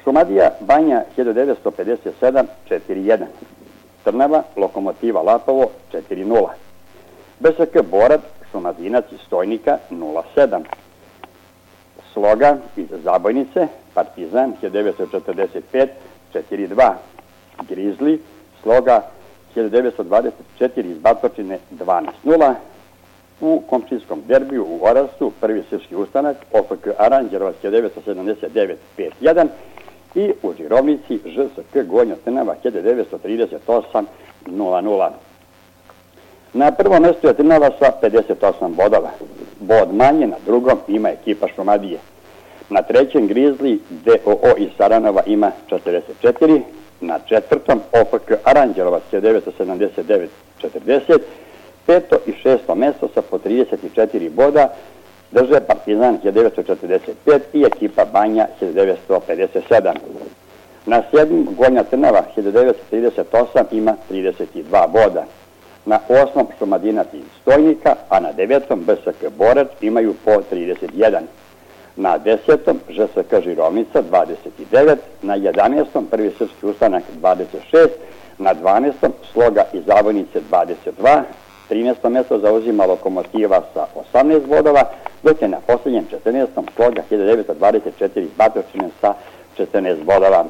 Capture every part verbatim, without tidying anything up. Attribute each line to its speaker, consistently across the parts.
Speaker 1: Šumadija Banja hiljadu devetsto pedeset sedam četiri jedan. Trnava Lokomotiva Lapovo četiri nula. B S K Borac Šumadinac iz Stojnika nula sedam. Sloga iz Zabojnice Partizan hiljadu devetsto četrdeset pet četiri dva. Grizli Sloga hiljadu devetsto dvadeset četiri iz Batočine dvanaest nula. U komšinskom derbiju u Orasu Prvi srpski ustanak O F K Aranđelovac hiljadu devetsto sedamdeset devet pet jedan i u Žirovnici Ž S K Gornja Trnava hiljadu devetsto trideset osam nula nula. Na prvom mjestu je Trnava sa pedeset osam bodova. Bod manje na drugom ima ekipa Šumadije. Na trećem Grizli D O O iz Saranova ima četrdeset četiri. Na četvrtom O F K Aranđelovac hiljadu devetsto sedamdeset devet četrdeset. Peto i šesto mjesto sa po trideset četiri boda drže Partizan hiljadu devetsto četrdeset pet i ekipa Banja hiljadu devetsto pedeset sedam. Na sedmom Gornja Trnava hiljadu devetsto trideset osam ima trideset dva boda. Na osmom Šumadinac iz Stojnika, a na devetom B S K Borac imaju po trideset jedan. Na desetom Ž S K Žirovnica dvadeset devet, na jedanaestom Prvi srpski ustanak dvadeset šest, na dvanaestom Sloga iz Zabojnice dvadeset dva, trinaesto mjesto zauzima Lokomotiva sa osamnaest bodova, dok je na posljednjem četrnaestom Sloga hiljadu devetsto dvadeset četiri iz Batočine sa četrnaest bodova.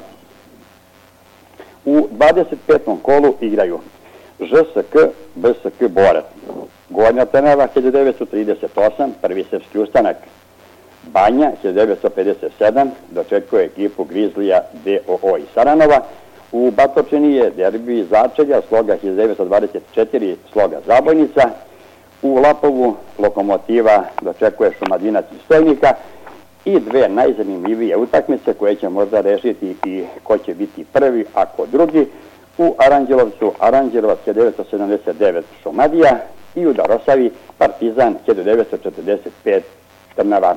Speaker 1: U dvadeset petom kolu igraju Ž S K B S K Borac, Gornja Trnava hiljadu devetsto trideset osam, Prvi srpski ustanak. Banja hiljadu devetsto pedeset sedam dočekuje ekipu Grizlija D O O iz Saranova. U Batočini je derbi začelja Sloga hiljadu devetsto dvadeset četiri, Sloga Zabojnica. U Lapovu Lokomotiva dočekuje Šumadinac iz Stojnika i dve najzanimljivije utakmice koje će možda rešiti i ko će biti prvi, ako drugi. U Aranđelovcu Aranđelovac hiljadu devetsto sedamdeset devet Šumadija i u Darosavi Partizan hiljadu devetsto četrdeset pet Trnava.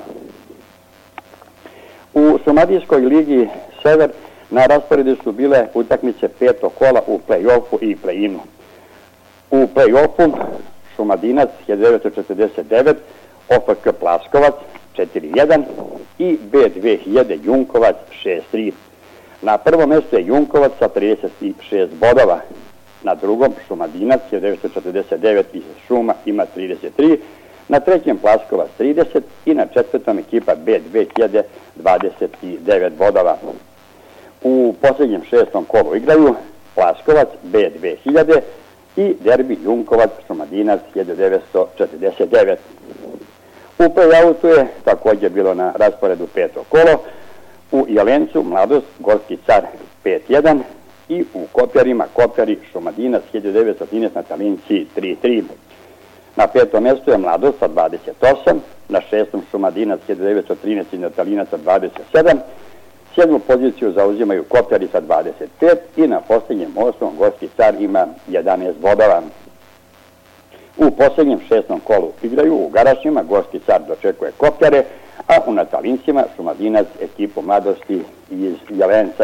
Speaker 1: U Šumadijskoj ligi Sever na rasporedu su bile utakmice petog kola u play-offu i play-inu. U play-offu Šumadinac hiljadu devetsto četrdeset devet, O F K Plaskovac četiri jedan i B dve hiljade Junkovac šest tri. Na prvom mjestu je Junkovac sa trideset šest bodova. Na drugom Šumadinac hiljadu devetsto četrdeset devet iz Šuma ima trideset tri. Na trećem Plaskovac trideset i na četvrtom ekipa B dve hiljade dvadeset devet bodova. U posljednjem šestom kolu igraju Plaskovac B dve hiljade i derbi Junkovac Šumadinac hiljadu devetsto četrdeset devet. U play-outu je također bilo na rasporedu peto kolo. U Jelencu Mladost Gorski car pet jedan i u Kopjarima Kopjari Šumadinac hiljadu devetsto trinaest na Talinci tri tri. Na petom mjestu je Mladost sa dvadeset osam, na šestom Šumadinac hiljadu devetsto trinaest i Natalinac sa dvadeset sedam, sedmu poziciju zauzimaju Kopjari sa dvadeset pet i na posljednjem osmom Gorski car ima jedanaest bodova. U posljednjem šestom kolu igraju u Garašnjima, Gorski car dočekuje Kopjare, a u Natalincima Šumadinac ekipu Mladosti iz Jelenca.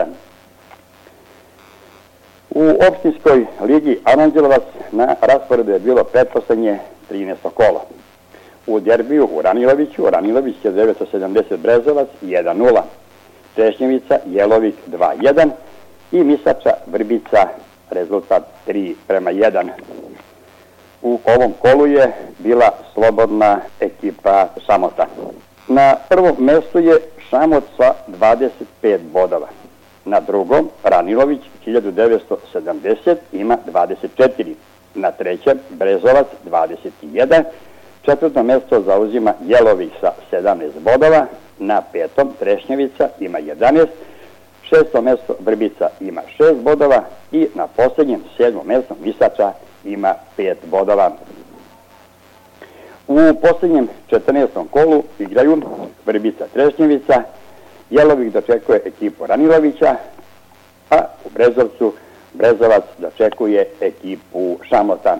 Speaker 1: U opštinskoj ligi Aranđelovac na rasporedu je bilo pretposlednje trinaesto kolo. U derbiju u Raniloviću, Ranilović hiljadu devetsto sedamdeset Brezovac jedan nula, Trešnjevica Jelovik dva jedan i Misača Vrbica rezultat tri prema jedan. U ovom kolu je bila slobodna ekipa Šamota. Na prvom mjestu je Šamot sa dvadeset pet bodova. Na drugom Ranilović hiljadu devetsto sedamdeset ima dvadeset četiri. Na trećem Brezovac dvadeset jedan. Četvrto mjesto zauzima Jelovik sa sedamnaest bodova. Na petom Trešnjevica ima jedanaest. Šesto mjesto Vrbica ima šest bodova i na posljednjem sedmom mjestu Misača ima pet bodova. U posljednjem četrnaestom kolu igraju Vrbica Trešnjevica, Jelovik dočekuje ekipu Ranilovića, a u Brezovcu Brezovac dočekuje ekipu Šamota.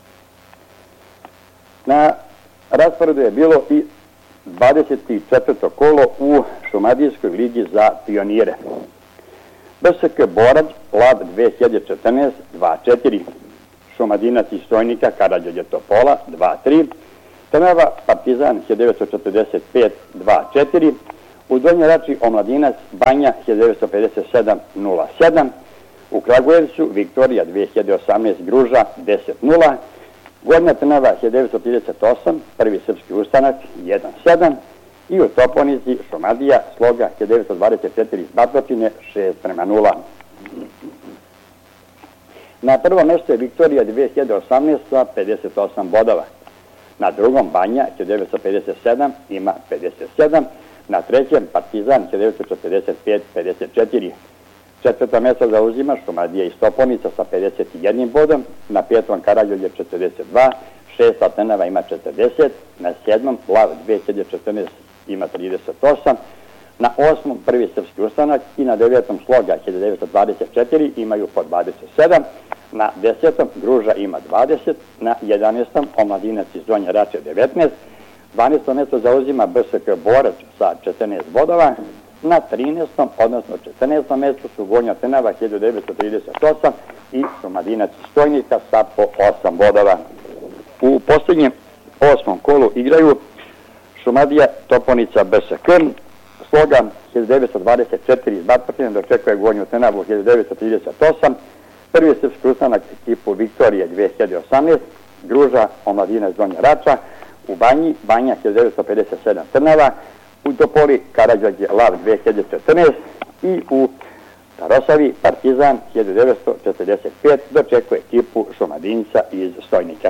Speaker 1: Na rasporedu je bilo i dvadeset četvrto kolo u Šumadijskoj ligi za pionire. B S K Borac Lav dve hiljade četrnaest dva četiri, Šumadinac iz Stojnika Karađorđe Topola dva tri, Trnava Partizan hiljadu devetsto četrdeset pet dva četiri, U Donjoj Rači Omladinac Banja hiljadu devetsto pedeset sedam nula sedam, u Kragujevcu Viktorija dve hiljade osamnaeste Gruža deset nula, Gornja Trnava hiljadu devetsto trideset osam, Prvi srpski ustanak jedan sedam i u Toponici Šumadija Sloga hiljadu devetsto dvadeset četiri iz Batočine šest prema nula. Na prvom mjestu je Viktorija dve hiljade osamnaeste sa pedeset osam bodova. Na drugom Banja hiljadu devetsto pedeset sedam ima pedeset sedam, na trećem Partizan hiljadu devetsto četrdeset pet pedeset četiri. Četvrto mjesto zauzima Šumadija iz Toponica sa pedeset jedan bodom, na petom Karađorđe četrdeset dva, šesta Trnava ima četrdeset, na sedmom Lav dve hiljade četrnaeste ima trideset osam, na osmom Prvi srpski ustanak i na devetom Sloga hiljadu devetsto dvadeset četiri imaju po dvadeset sedam, na desetom Gruža ima dvadeset, na jedanaestom Omladinac iz Donje Rače devetnaest, dvanaesto mjesto zauzima B S K Borac sa četrnaest bodova, na trinaestom odnosno četrnaestom mjestu su Gornja Trnava hiljadu devetsto trideset osam i Šumadinac iz Stojnika sa po osam bodova. U posljednjem osmom kolu igraju Šumadija Toponica B S K, Sloga hiljadu devetsto dvadeset četiri iz Batočine dočekuje Gornju Trnavu hiljadu devetsto trideset osam, Prvi srpski ustanak ekipu Viktorije dve hiljade osamnaeste, Gruža Omladina iz Donja Rača, u Banji Banja hiljadu devetsto pedeset sedam Trnava, u Topoli Karađorđe Lav dve hiljade četrnaeste i u Tarosavi Partizan hiljadu devetsto četrdeset pet dočekuje ekipu Šumadinca iz Stojnika.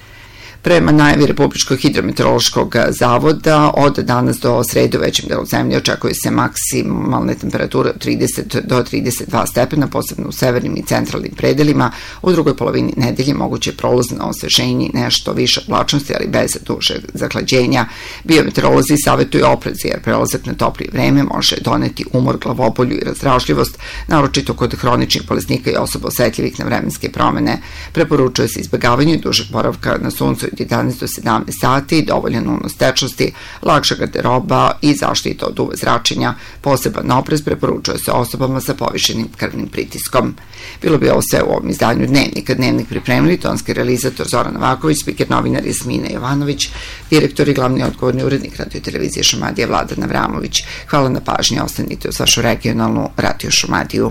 Speaker 2: Prema najavi Republičkog hidrometeorološkog zavoda, od danas do srede u većem delu zemlje očekuje se maksimalne temperature od trideset do trideset dva stepena, posebno u severnim i centralnim predelima. U drugoj polovini nedelje moguće prolazno osveženje, nešto više oblačnosti, ali bez dužeg zahlađenja. Biometeorolozi savjetuju oprez, jer prelazak na toplije vreme može doneti umor, glavobolju i razdražljivost, naročito kod hroničnih bolesnika i osoba osetljivih na vremenske promene. Preporučuje se izbjegavanje dužeg boravka na suncu od jedanaest do sedamnaest sati, dovoljan unos tečnosti, lakša garderoba i zaštita od U V zračenja. Poseban oprez preporučuje se osobama sa povišenim krvnim pritiskom. Bilo bi ovo sve u ovom izdanju Dnevnika. Dnevnik pripremili tonski realizator Zoran Novaković, spiker novinar Jasmina Jovanović, direktor i glavni odgovorni urednik Radio televizije Šumadija Vladan Avramović. Hvala na pažnji, ostanite uz vašu regionalnu Radio Šumadiju.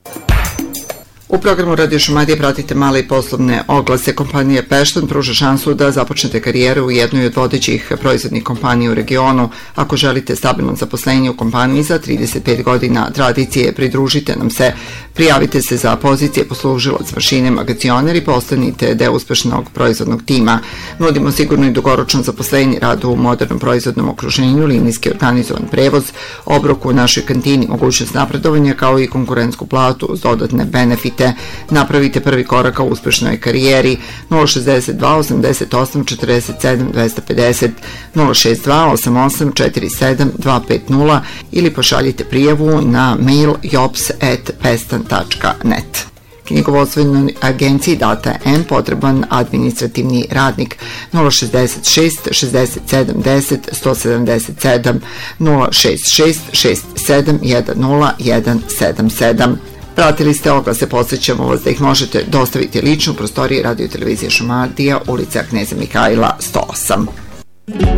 Speaker 2: U programu Radio Šumadije pratite male i poslovne oglase. Kompanija Peštan pruža šansu da započnete karijeru u jednoj od vodećih proizvodnih kompanija u regionu. Ako želite stabilno zaposlenje u kompaniji za trideset pet godina tradicije, pridružite nam se. Prijavite se za pozicije poslužilac mašine magacioner i postanite deo uspešnog proizvodnog tima. Nudimo sigurno i dugoročno zaposlenje, rad u modernom proizvodnom okruženju, linijski organizovan prevoz, obrok u našoj kantini, mogućnost napredovanja kao i konkurentsku platu uz dodatne benefite. Napravite prvi korak ka uspešnoj karijeri. Nula šezdeset dva osamdeset osam četrdeset sedam dvesta pedeset, nula šezdeset dva osamdeset osam četrdeset sedam dvesta pedeset ili pošaljite prijavu na mail jops at pestan tačka net. Knjigovodstvenoj agenciji Data M potreban administrativni radnik. Nula šezdeset šest šezdeset sedam deset sto sedamdeset sedam, nula šezdeset šest šezdeset sedam jedan nula jedan sedam sedam. Pratili ste oglase, podsjećamo vas da ih možete dostaviti lično u prostoriji Radio televizije Šumadija, ulica Kneza Mihajla sto osam.